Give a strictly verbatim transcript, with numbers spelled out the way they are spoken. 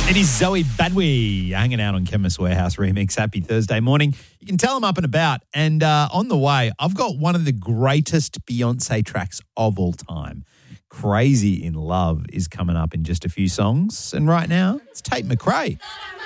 It is Zoe Badwi hanging out on Chemist Warehouse Remix. Happy Thursday morning. You can tell I'm up and about. And uh, on the way, I've got one of the greatest Beyonce tracks of all time. Crazy in Love is coming up in just a few songs. And right now, it's Tate McRae.